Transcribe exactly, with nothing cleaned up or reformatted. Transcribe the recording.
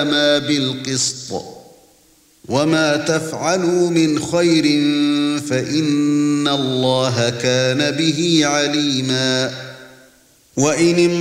ما بالقسط وما تفعلوا من خير فإن الله كان به عليما. وإن